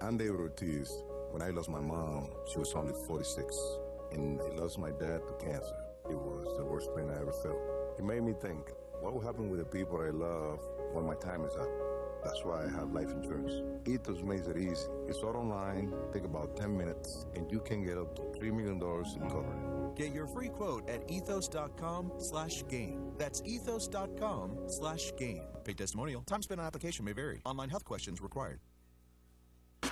I'm David Ortiz. When I lost my mom, she was only 46, and I lost my dad to cancer. It was the worst pain I ever felt. It made me think, what will happen with the people I love when my time is up? That's why I have life insurance. Ethos makes it easy. It's all online, take about 10 minutes, and you can get up to $3 million in coverage. Get your free quote at ethos.com/game. That's ethos.com/game. Paid testimonial. Time spent on application may vary. Online health questions required. In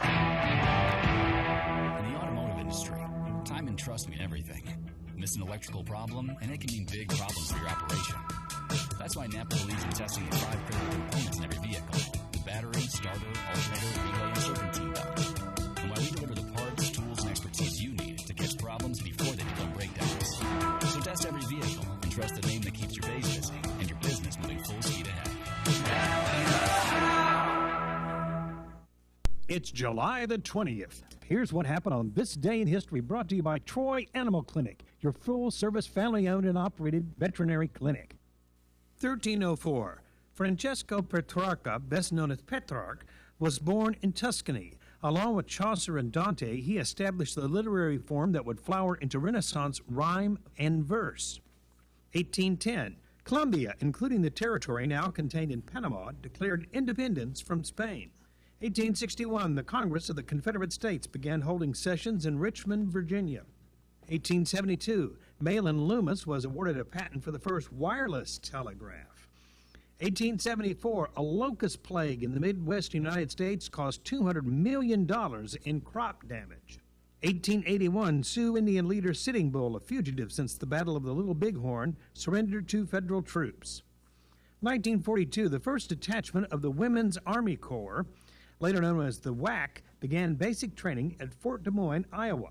the automotive industry, time and trust mean everything. Miss an electrical problem, and it can mean big problems for your operation. That's why Napa believes in testing the 5 critical components in every vehicle: the battery, starter, alternator, relay, and serpentine belt. And why we deliver the parts, tools, and expertise you need to catch problems before they become breakdowns. So test every vehicle and trust the name that keeps your days busy and your business moving full speed ahead. It's July the 20th. Here's what happened on this day in history, brought to you by Troy Animal Clinic, your full-service, family-owned and operated veterinary clinic. 1304. Francesco Petrarca, best known as Petrarch, was born in Tuscany. Along with Chaucer and Dante, he established the literary form that would flower into Renaissance rhyme and verse. 1810. Colombia, including the territory now contained in Panama, declared independence from Spain. 1861, the Congress of the Confederate States began holding sessions in Richmond, Virginia. 1872, Mahlon Loomis was awarded a patent for the first wireless telegraph. 1874, a locust plague in the Midwest United States caused $200 million in crop damage. 1881, Sioux Indian leader Sitting Bull, a fugitive since the Battle of the Little Bighorn, surrendered to federal troops. 1942, the first detachment of the Women's Army Corps, later known as the WAC, began basic training at Fort Des Moines, Iowa.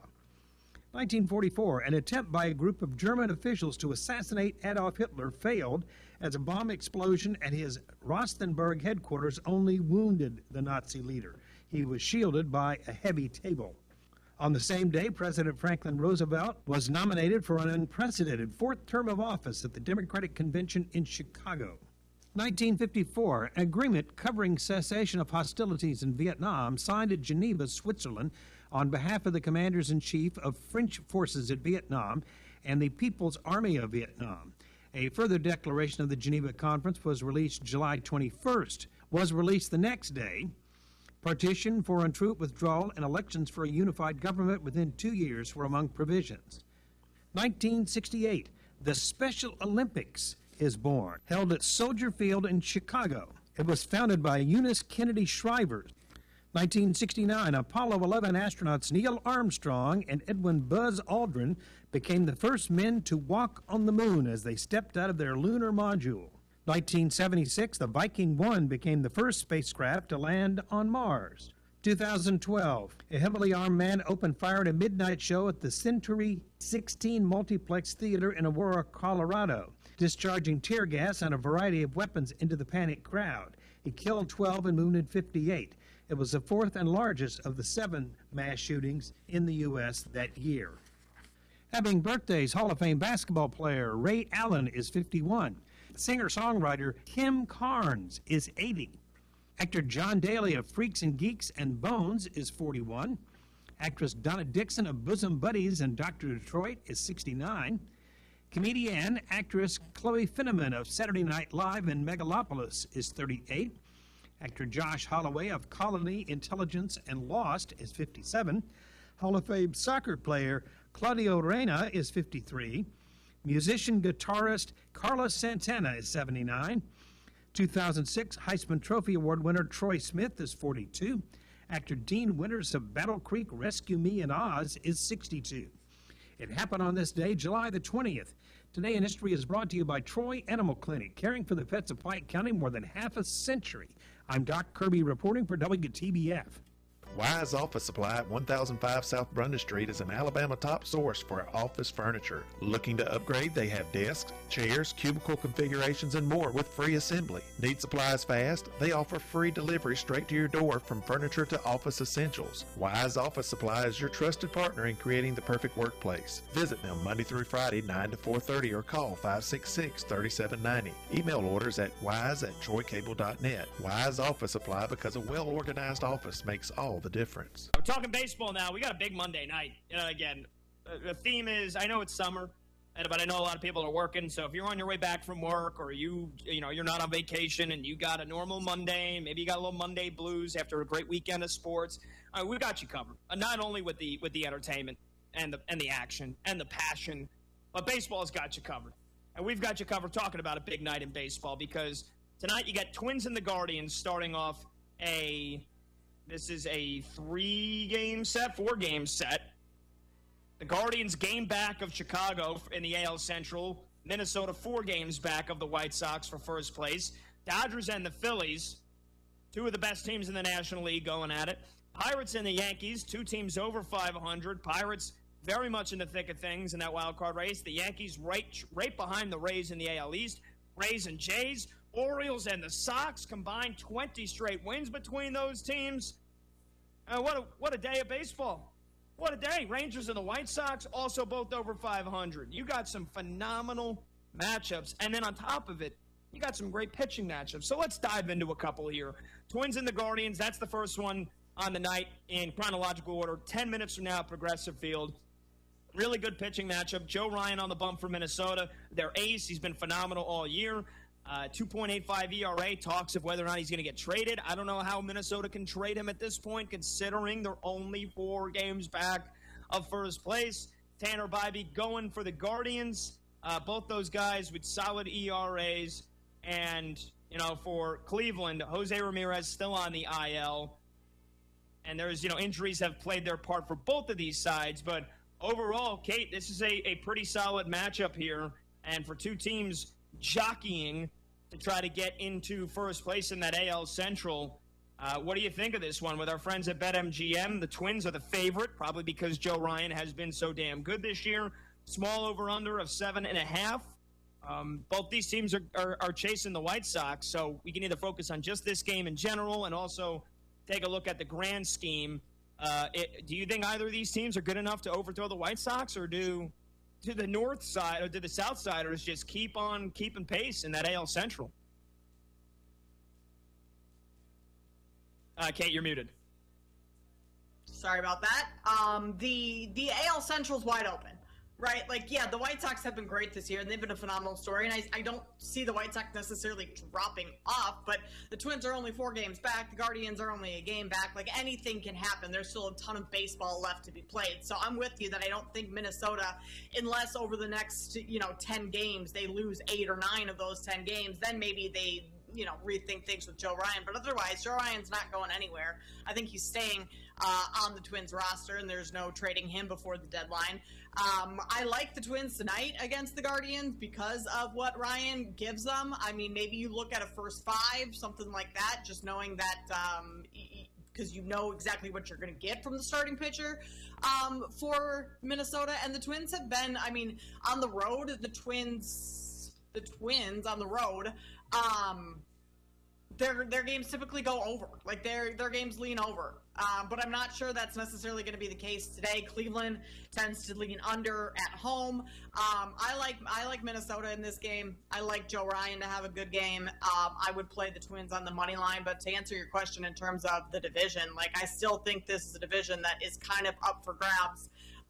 1944, an attempt by a group of German officials to assassinate Adolf Hitler failed as a bomb explosion at his Rostenburg headquarters only wounded the Nazi leader. He was shielded by a heavy table. On the same day, President Franklin Roosevelt was nominated for an unprecedented 4th term of office at the Democratic Convention in Chicago. 1954, an agreement covering cessation of hostilities in Vietnam signed at Geneva, Switzerland, on behalf of the commanders-in-chief of French forces at Vietnam and the People's Army of Vietnam. A further declaration of the Geneva Conference was released July 21st, was released the next day. Partition, foreign troop withdrawal, and elections for a unified government within 2 years were among provisions. 1968, the Special Olympics is born, held at Soldier Field in Chicago. It was founded by Eunice Kennedy Shriver. 1969, Apollo 11 astronauts Neil Armstrong and Edwin Buzz Aldrin became the first men to walk on the moon as they stepped out of their lunar module. 1976, the Viking 1 became the first spacecraft to land on Mars. 2012, a heavily armed man opened fire at a midnight show at the Century 16 Multiplex Theater in Aurora, Colorado, discharging tear gas and a variety of weapons into the panicked crowd. He killed 12 and wounded 58. It was the 4th and largest of the 7 mass shootings in the U.S. that year. Having birthdays, Hall of Fame basketball player Ray Allen is 51. Singer-songwriter Kim Carnes is 80. Actor John Daly of Freaks and Geeks and Bones is 41. Actress Donna Dixon of Bosom Buddies and Dr. Detroit is 69. Comedian, actress Chloe Finneman of Saturday Night Live and Megalopolis is 38. Actor Josh Holloway of Colony, Intelligence, and Lost is 57. Hall of Fame soccer player Claudio Reyna is 53. Musician, guitarist Carlos Santana is 79. 2006 Heisman Trophy Award winner Troy Smith is 42. Actor Dean Winters of Battle Creek, Rescue Me, and Oz is 62. It happened on this day, July the 20th. Today in History is brought to you by Troy Animal Clinic, caring for the pets of Pike County more than half a century. I'm Doc Kirby reporting for WTBF. Wise Office Supply at 1005 South Brunda Street is an Alabama top source for office furniture. Looking to upgrade? They have desks, chairs, cubicle configurations, and more with free assembly. Need supplies fast? They offer free delivery straight to your door from furniture to office essentials. Wise Office Supply is your trusted partner in creating the perfect workplace. Visit them Monday through Friday, 9 to 4:30, or call 566-3790. Email orders at wise@troycable.net. Wise Office Supply, because a well-organized office makes all the difference. We're talking baseball now. We got a big Monday night. Again, the theme is, I know it's summer, but I know a lot of people are working. So if you're on your way back from work, or you're not on vacation and you got a normal Monday, maybe you got a little Monday blues after a great weekend of sports, we got you covered. Not only with the entertainment and the action and the passion, but baseball's got you covered. And we've got you covered talking about a big night in baseball, because tonight you got Twins and the Guardians starting off this is a 4-game set. The Guardians game back of Chicago in the AL Central. Minnesota 4 games back of the White Sox for first place. Dodgers and the Phillies, 2 of the best teams in the National League, going at it. Pirates and the Yankees, 2 teams over 500. Pirates very much in the thick of things in that wild card race. The Yankees right behind the Rays in the AL East. Rays and Jays. Orioles and the Sox combined 20 straight wins between those teams. What a day of baseball. What a day. Rangers and the White Sox also both over 500. You got some phenomenal matchups. And then on top of it, you got some great pitching matchups. So let's dive into a couple here. Twins and the Guardians, that's the first one on the night in chronological order. 10 minutes from now at Progressive Field. Really good pitching matchup. Joe Ryan on the bump for Minnesota. Their ace, he's been phenomenal all year. 2.85 ERA, talks of whether or not he's going to get traded. I don't know how Minnesota can trade him at this point, considering they're only 4 games back of first place. Tanner Bibee going for the Guardians. Both those guys with solid ERAs. And, for Cleveland, Jose Ramirez still on the IL. And there's, injuries have played their part for both of these sides. But overall, Kate, this is a pretty solid matchup here. And for 2 teams jockeying to try to get into first place in that AL Central. What do you think of this one? With our friends at BetMGM, the Twins are the favorite, probably because Joe Ryan has been so damn good this year. Small over-under of 7.5. Both these teams are chasing the White Sox, so we can either focus on just this game in general and also take a look at the grand scheme. Do you think either of these teams are good enough to overthrow the White Sox, or do the north side or do the south siders just keep on keeping pace in that AL Central? Kate, you're muted. Sorry about that. The AL Central's wide open, right? The White Sox have been great this year, and they've been a phenomenal story, and I don't see the White Sox necessarily dropping off, but the Twins are only 4 games back. The Guardians are only a game back. Anything can happen. There's still a ton of baseball left to be played. So I'm with you that I don't think Minnesota, unless over the next, 10 games, they lose 8 or 9 of those 10 games, then maybe they rethink things with Joe Ryan. But otherwise, Joe Ryan's not going anywhere. I think he's staying on the Twins roster, and there's no trading him before the deadline. I like the Twins tonight against the Guardians because of what Ryan gives them. I mean, maybe you look at a first 5, something like that, just knowing that because you know exactly what you're going to get from the starting pitcher for Minnesota. And the Twins have been, on the road, the Twins on the road, their games typically go over. Their games lean over. But I'm not sure that's necessarily going to be the case today. Cleveland tends to lean under at home. I like Minnesota in this game. I like Joe Ryan to have a good game. I would play the Twins on the money line. But to answer your question in terms of the division, I still think this is a division that is kind of up for grabs.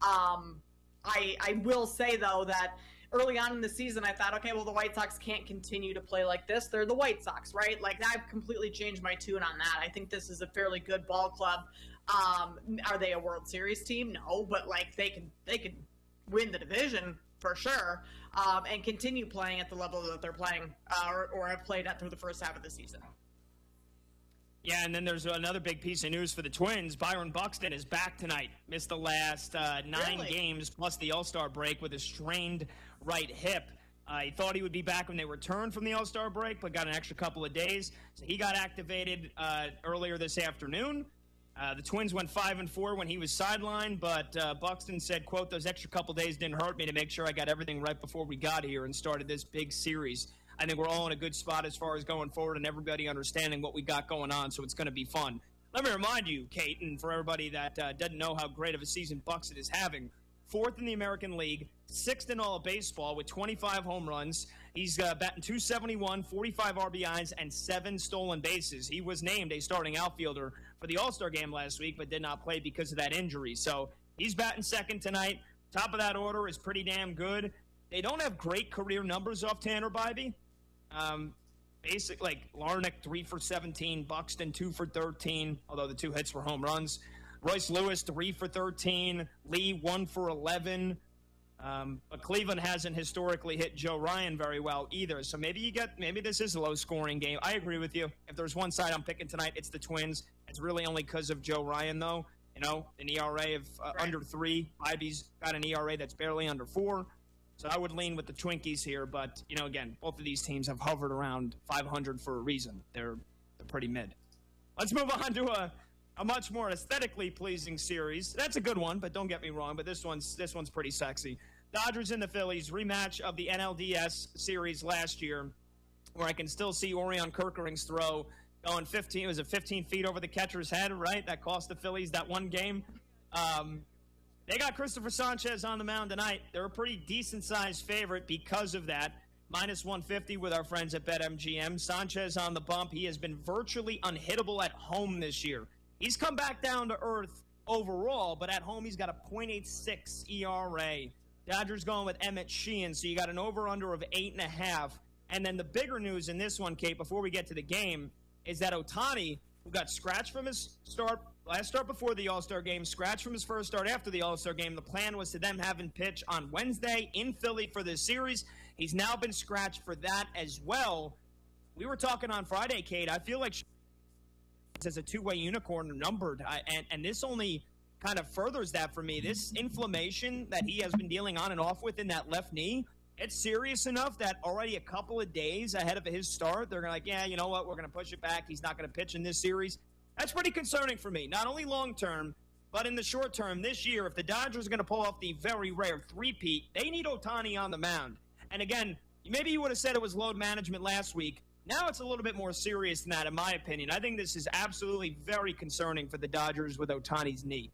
I will say, though, that early on in the season, I thought, okay, well, the White Sox can't continue to play like this. They're the White Sox, right? I've completely changed my tune on that. I think this is a fairly good ball club. Are they a World Series team? No, but they can win the division for sure, and continue playing at the level that they're playing or have played at through the first half of the season. Yeah, and then there's another big piece of news for the Twins. Byron Buxton is back tonight. Missed the last 9 games plus the All-Star break with a strained right hip. He thought he would be back when they returned from the All-Star break, but got an extra couple of days. So he got activated earlier this afternoon. The Twins went 5-4 when he was sidelined, but Buxton said, quote, "Those extra couple days didn't hurt me to make sure I got everything right before we got here and started this big series. I think we're all in a good spot as far as going forward and everybody understanding what we got going on, so it's going to be fun." Let me remind you, Kate, and for everybody that doesn't know how great of a season Buxton is having, 4th in the American League, 6th in all of baseball with 25 home runs. He's batting .271, 45 RBIs, and 7 stolen bases. He was named a starting outfielder for the All-Star game last week, but did not play because of that injury. So he's batting second tonight. Top of that order is pretty damn good. They don't have great career numbers off Tanner Bybee. Like Larnach, 3 for 17, Buxton, 2 for 13, although the 2 hits were home runs. Royce Lewis, 3 for 13, Lee, 1 for 11. But Cleveland hasn't historically hit Joe Ryan very well either. So maybe this is a low-scoring game. I agree with you. If there's one side I'm picking tonight, it's the Twins. It's really only because of Joe Ryan, though. You know, an ERA of under 3. Bybee's got an ERA that's barely under 4. So I would lean with the Twinkies here. But, you know, again, both of these teams have hovered around 500 for a reason. They're pretty mid. Let's move on to a much more aesthetically pleasing series. That's a good one, but don't get me wrong. But this one's pretty sexy. Dodgers and the Phillies, rematch of the NLDS series last year, where I can still see Orion Kerkering's throw going 15 feet over the catcher's head, right? That cost the Phillies that one game. They got Christopher Sanchez on the mound tonight. They're a pretty decent-sized favorite because of that. -150 with our friends at BetMGM. Sanchez on the bump. He has been virtually unhittable at home this year. He's come back down to earth overall, but at home he's got a .86 ERA. Dodgers going with Emmett Sheehan, so you got an over-under of 8.5. And then the bigger news in this one, Kate, before we get to the game, is that Ohtani, who got scratched from his last start before the All-Star game, scratched from his first start after the All-Star game. The plan was to them have him pitch on Wednesday in Philly for this series. He's now been scratched for that as well. We were talking on Friday, Kate. I feel like as a two-way unicorn numbered, and this only kind of furthers that for me. This inflammation that he has been dealing on and off with in that left knee, it's serious enough that already a couple of days ahead of his start, they're like, yeah, you know what, we're going to push it back. He's not going to pitch in this series. That's pretty concerning for me, not only long-term, but in the short term this year. If the Dodgers are going to pull off the very rare three-peat, they need Ohtani on the mound. And again, maybe you would have said it was load management last week. Now it's a little bit more serious than that, in my opinion. I think this is absolutely very concerning for the Dodgers with Ohtani's knee.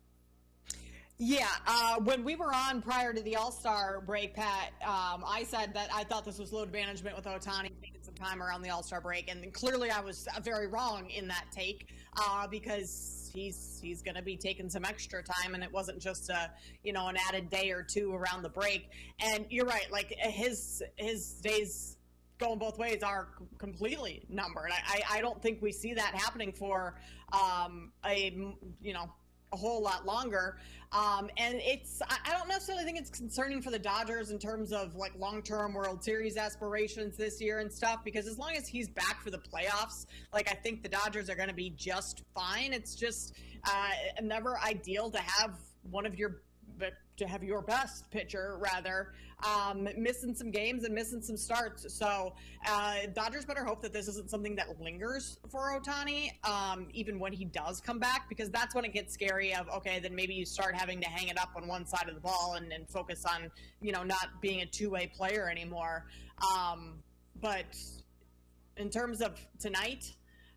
Yeah, when we were on prior to the All-Star break, Pat, I said that I thought this was load management with Ohtani taking some time around the All-Star break, and clearly I was very wrong in that take because he's going to be taking some extra time, and it wasn't just an added day or two around the break. And you're right, like his days going both ways are completely numbered. I don't think we see that happening for a whole lot longer. And I don't necessarily think it's concerning for the Dodgers in terms of like long-term World Series aspirations this year and stuff, because as long as he's back for the playoffs, like I think the Dodgers are going to be just fine. It's just never ideal to have your best pitcher rather missing some games and missing some starts. So Dodgers better hope that this isn't something that lingers for Ohtani even when he does come back, because that's when it gets scary of, okay, then maybe you start having to hang it up on one side of the ball and focus on, not being a two-way player anymore. But in terms of tonight,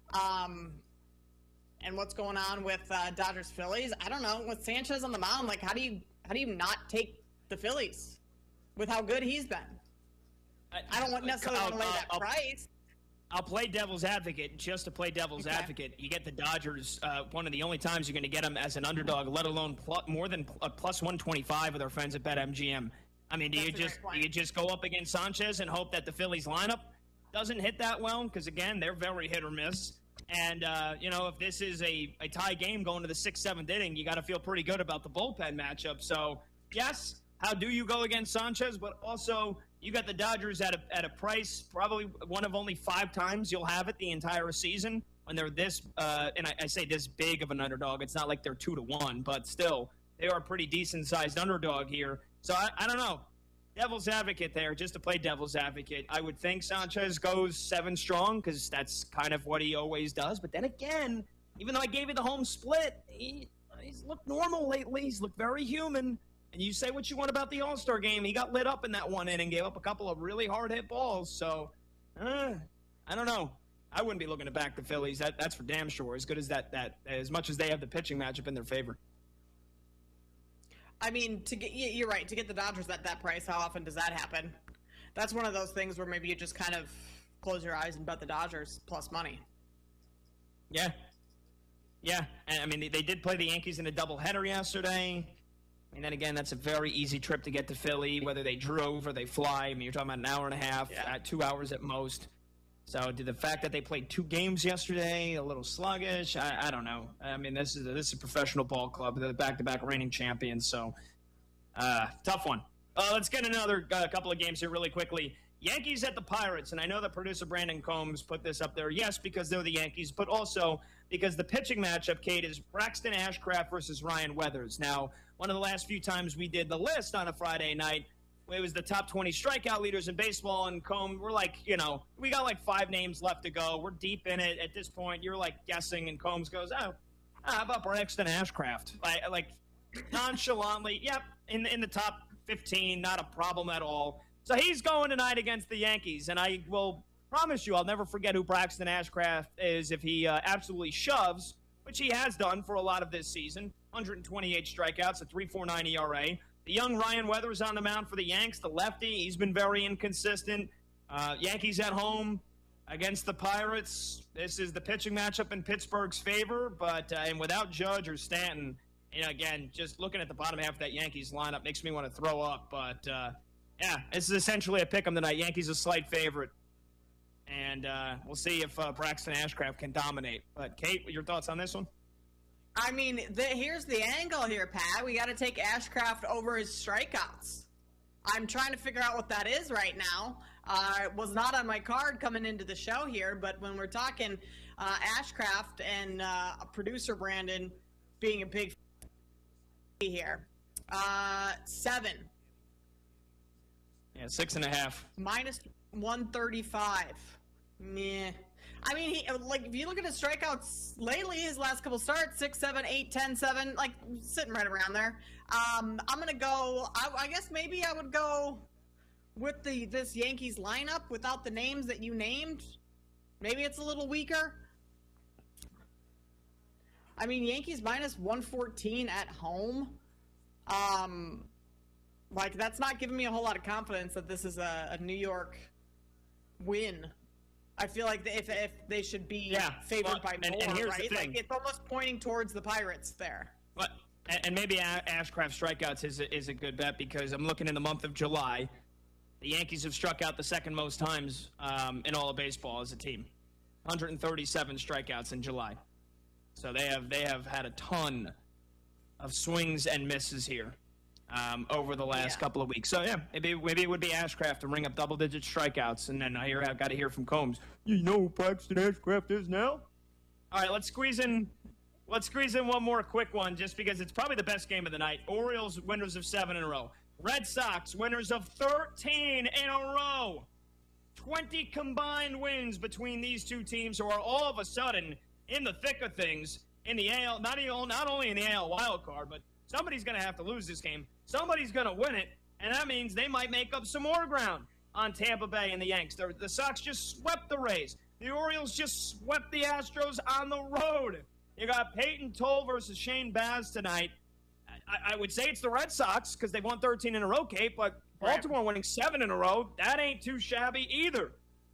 and what's going on with Dodgers Phillies, I don't know. With Sanchez on the mound, like how do you not take the Phillies with how good he's been? I don't necessarily want to lay that price. I'll play devil's advocate just to play devil's advocate. You get the Dodgers, one of the only times you're going to get them as an underdog, let alone more than plus 125 with our friends at BetMGM. I mean, do you just go up against Sanchez and hope that the Phillies lineup doesn't hit that well? Because again, they're very hit or miss. And, if this is a tie game going to the 6th, 7th inning, you got to feel pretty good about the bullpen matchup. So, yes, how do you go against Sanchez? But also, you got the Dodgers at a price, probably one of only 5 times you'll have it the entire season when they're this, and I say this big of an underdog. It's not like they're 2-1, but still, they are a pretty decent-sized underdog here. So, I don't know. Devil's advocate there, just to play devil's advocate. I would think Sanchez goes 7 strong because that's kind of what he always does. But then again, even though I gave you the home split, he's looked normal lately. He's looked very human. And you say what you want about the All-Star game. He got lit up in that one inning, gave up a couple of really hard-hit balls. So, I don't know. I wouldn't be looking to back the Phillies. That's for damn sure. As good as that as much as they have the pitching matchup in their favor. I mean, you're right. To get the Dodgers at that price, how often does that happen? that's one of those things where maybe you just kind of close your eyes and bet the Dodgers plus money. Yeah. Yeah. And, I mean, they did play the Yankees in a doubleheader yesterday. And then again, that's a very easy trip to get to Philly, whether they drove or they fly. I mean, you're talking about an hour and a half, 2 hours at most. So did the fact that they played 2 games yesterday a little sluggish? I don't know. I mean, this is a professional ball club. They're the back-to-back reigning champions, so tough one. Let's get another couple of games here really quickly. Yankees at the Pirates, and I know that producer Brandon Combs put this up there, yes, because they're the Yankees, but also because the pitching matchup, Kate, is Braxton Ashcraft versus Ryan Weathers. Now, one of the last few times we did the list on a Friday night, it was the top 20 strikeout leaders in baseball, and Combs, we're like, we got like 5 names left to go. We're deep in it at this point. You're like guessing, and Combs goes, how about Braxton Ashcraft? Like nonchalantly, yep, in the top 15, not a problem at all. So he's going tonight against the Yankees, and I will promise you I'll never forget who Braxton Ashcraft is if he absolutely shoves, which he has done for a lot of this season. 128 strikeouts, a 3.49 ERA. The young Ryan Weathers on the mound for the Yanks, the lefty. He's been very inconsistent. Yankees at home against the Pirates. This is the pitching matchup in Pittsburgh's favor, but and without Judge or Stanton, again, just looking at the bottom half of that Yankees lineup makes me want to throw up. But, yeah, this is essentially a pick 'em tonight. Yankees a slight favorite. And we'll see if Braxton Ashcraft can dominate. But, Kate, your thoughts on this one? I mean, here's the angle here, Pat. We got to take Ashcraft over his strikeouts. I'm trying to figure out what that is right now. It was not on my card coming into the show here, but when we're talking Ashcraft and producer Brandon being a big here, 7. Yeah, 6.5. Minus 135. Meh. I mean, if you look at his strikeouts lately, his last couple starts, 6, 7, 8, 10, 7, like sitting right around there. I'm gonna go. I guess maybe I would go with this Yankees lineup without the names that you named. Maybe it's a little weaker. I mean, Yankees minus 114 at home. Like that's not giving me a whole lot of confidence that this is a New York win. I feel like if they should be favored by more, and here's right? The thing. Like it's almost pointing towards the Pirates there. But and maybe Ashcraft strikeouts is a good bet because I'm looking in the month of July. The Yankees have struck out the second most times in all of baseball as a team, 137 strikeouts in July. So they have had a ton of swings and misses here over the last couple of weeks. So yeah, maybe it would be Ashcraft to ring up double-digit strikeouts, and then I've got to hear from Combs. You know who Braxton Ashcraft is now? All right, let's squeeze in one more quick one, just because it's probably the best game of the night. Orioles winners of 7 in a row. Red Sox winners of 13 in a row. 20 combined wins between these two teams, who are all of a sudden in the thick of things in the AL. Not only in the AL wild card, but somebody's going to have to lose this game. Somebody's going to win it, and that means they might make up some more ground on Tampa Bay and the Yanks. The Sox just swept the Rays. The Orioles just swept the Astros on the road. You got Peyton Toll versus Shane Baz tonight. I would say it's the Red Sox because they've won 13 in a row, Kate, but Baltimore winning 7 in a row, that ain't too shabby either.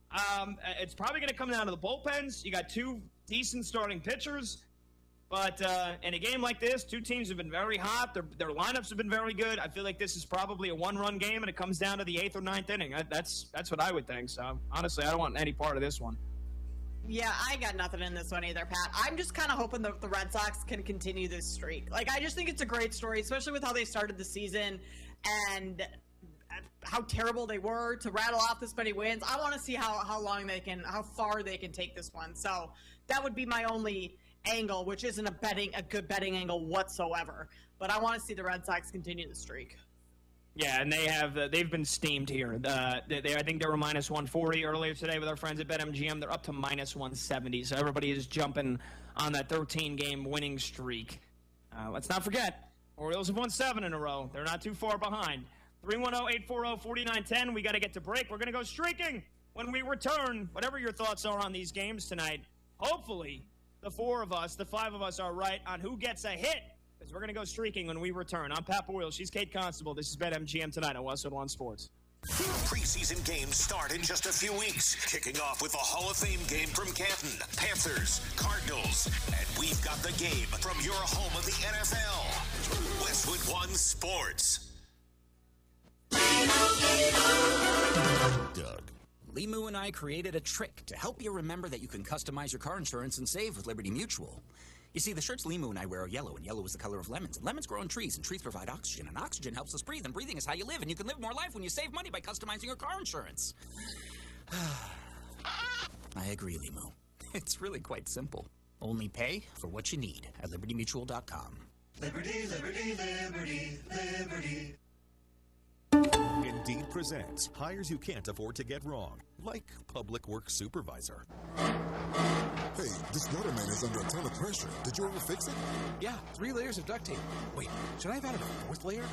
It's probably going to come down to the bullpens. You got 2 decent starting pitchers. But in a game like this, 2 teams have been very hot. Their lineups have been very good. I feel like this is probably a 1-run game, and it comes down to the 8th or 9th inning. That's what I would think. So, honestly, I don't want any part of this one. Yeah, I got nothing in this one either, Pat. I'm just kind of hoping that the Red Sox can continue this streak. Like, I just think it's a great story, especially with how they started the season and how terrible they were to rattle off this many wins. I want to see how far they can take this one. So that would be my only angle, which isn't a good betting angle whatsoever. But I want to see the Red Sox continue the streak. Yeah, and they've been steamed here. I think they were minus 140 earlier today with our friends at BetMGM. They're up to minus 170, so everybody is jumping on that 13-game winning streak. Let's not forget, Orioles have won 7 in a row. They're not too far behind. 310-840-4910. We got to get to break. We're going to go streaking when we return. Whatever your thoughts are on these games tonight, hopefully the 5 of us are right on who gets a hit, because we're going to go streaking when we return. I'm Pat Boyle. She's Kate Constable. This is BetMGM tonight on Westwood One Sports. Preseason games start in just a few weeks, kicking off with the Hall of Fame game from Canton, Panthers, Cardinals, and we've got the game from your home of the NFL, Westwood One Sports. Doug. Limu and I created a trick to help you remember that you can customize your car insurance and save with Liberty Mutual. You see, the shirts Limu and I wear are yellow, and yellow is the color of lemons. And lemons grow in trees, and trees provide oxygen, and oxygen helps us breathe, and breathing is how you live, and you can live more life when you save money by customizing your car insurance. I agree, Limu. It's really quite simple. Only pay for what you need at LibertyMutual.com. Liberty, liberty, liberty, liberty. Indeed presents hires you can't afford to get wrong, like public works supervisor. Hey, this weatherman is under a ton of pressure. Did you ever fix it? Yeah, 3 layers of duct tape. Wait, should I have added a 4th layer?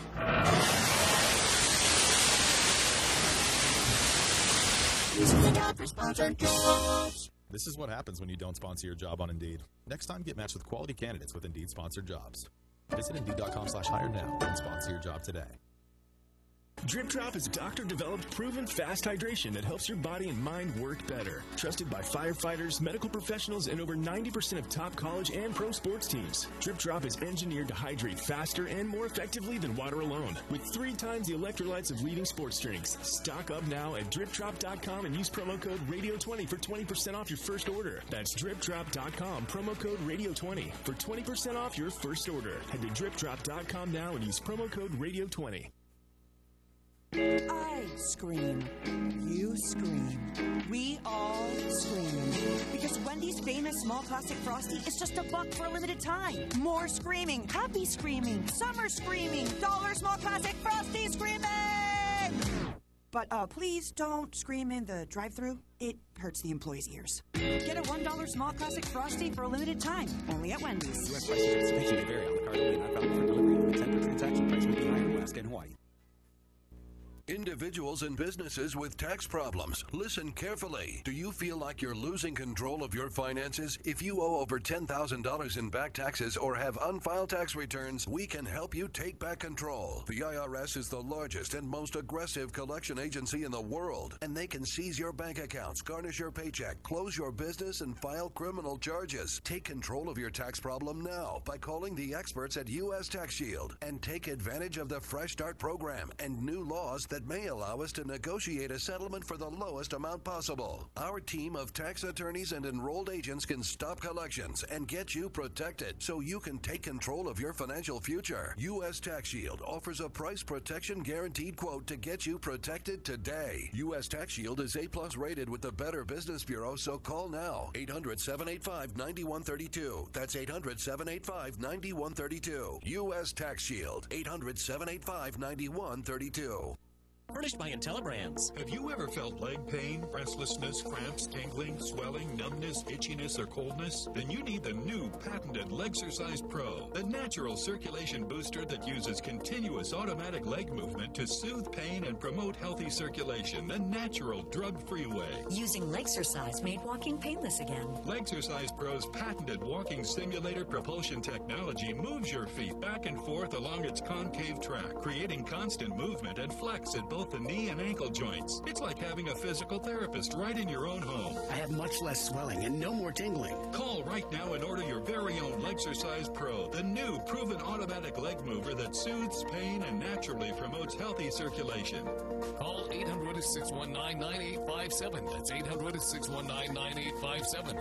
This is what happens when you don't sponsor your job on Indeed. Next time, get matched with quality candidates with Indeed sponsored jobs. Visit Indeed.com/hire now and sponsor your job today. Drip Drop is doctor-developed, proven fast hydration that helps your body and mind work better. Trusted by firefighters, medical professionals, and over 90% of top college and pro sports teams. Drip Drop is engineered to hydrate faster and more effectively than water alone, with 3 times the electrolytes of leading sports drinks. Stock up now at DripDrop.com and use promo code Radio20 for 20% off your first order. That's DripDrop.com, promo code Radio20 for 20% off your first order. Head to DripDrop.com now and use promo code Radio20. I scream. You scream. We all scream. Because Wendy's famous small classic Frosty is just $1 for a limited time. More screaming. Happy screaming. Summer screaming. $1 small classic Frosty screaming! But please don't scream in the drive-thru. It hurts the employees' ears. Get a $1 small classic Frosty for a limited time. Only at Wendy's. U.S. prices and distribution may vary on the card only, not valid for delivery. The 10 per transaction price may be higher in Alaska and Hawaii. Individuals and businesses with tax problems, listen carefully. Do you feel like you're losing control of your finances? If you owe over $10,000 in back taxes or have unfiled tax returns, we can help you take back control. The IRS is the largest and most aggressive collection agency in the world, and they can seize your bank accounts, garnish your paycheck, close your business, and file criminal charges. Take control of your tax problem now by calling the experts at U.S. Tax Shield and take advantage of the Fresh Start program and new laws that may allow us to negotiate a settlement for the lowest amount possible. Our team of tax attorneys and enrolled agents can stop collections and get you protected so you can take control of your financial future. U.S. Tax Shield offers a price protection guaranteed quote to get you protected today. U.S. Tax Shield is A+ rated with the Better Business Bureau, so call now. 800-785-9132. That's 800-785-9132. U.S. Tax Shield. 800-785-9132. Furnished by IntelliBrands. Have you ever felt leg pain, restlessness, cramps, tingling, swelling, numbness, itchiness, or coldness? Then you need the new patented Legsercise Pro, the natural circulation booster that uses continuous automatic leg movement to soothe pain and promote healthy circulation, the natural drug-free way. Using Legsercise made walking painless again. Legsercise Pro's patented walking simulator propulsion technology moves your feet back and forth along its concave track, creating constant movement and flex at both the knee and ankle joints. It's like having a physical therapist right in your own home. I have much less swelling and no more tingling. Call right now and order your very own Legsercise Pro, the new proven automatic leg mover that soothes pain and naturally promotes healthy circulation. Call 800-619-9857. That's 800-619-9857.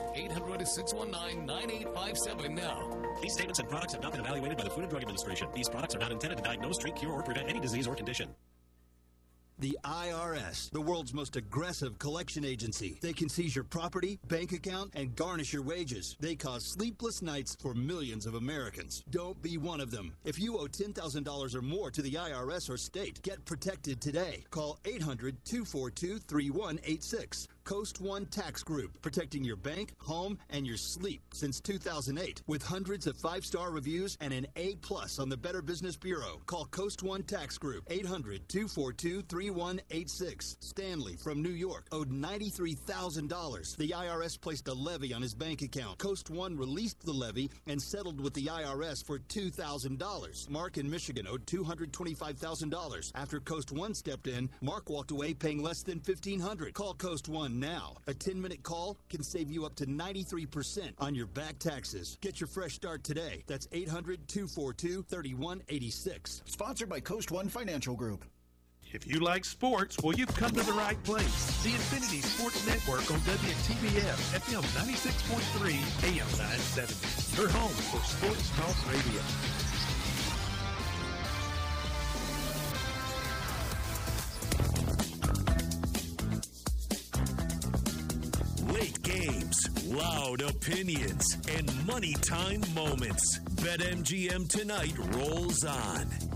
800-619-9857 now. These statements and products have not been evaluated by the Food and Drug Administration. These products are not intended to diagnose, treat, cure, or prevent any disease or condition. The IRS, the world's most aggressive collection agency. They can seize your property, bank account, and garnish your wages. They cause sleepless nights for millions of Americans. Don't be one of them. If you owe $10,000 or more to the IRS or state, get protected today. Call 800-242-3186. Coast One Tax Group, protecting your bank, home, and your sleep since 2008. With hundreds of 5-star reviews and an A+ on the Better Business Bureau. Call Coast One Tax Group, 800-242-3186. Stanley from New York owed $93,000. The IRS placed a levy on his bank account. Coast One released the levy and settled with the IRS for $2,000. Mark in Michigan owed $225,000. After Coast One stepped in, Mark walked away paying less than $1,500. Call Coast One now. A 10-minute call can save you up to 93% on your back taxes. Get your fresh start today. That's 800-242-3186. Sponsored by Coast One Financial Group. If you like sports, well, you've come to the right place. The Infinity Sports Network on WTBF, FM 96.3, AM 970. Your home for sports talk radio. Late games, loud opinions, and money time moments. BetMGM tonight rolls on.